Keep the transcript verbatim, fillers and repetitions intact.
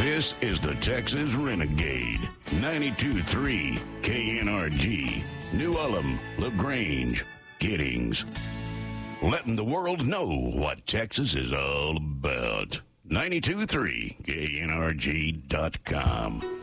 This is the Texas Renegade. ninety-two point three K N R G. New Ulm, LaGrange, Giddings. Letting the world know what Texas is all about. ninety-two point three K N R G dot com.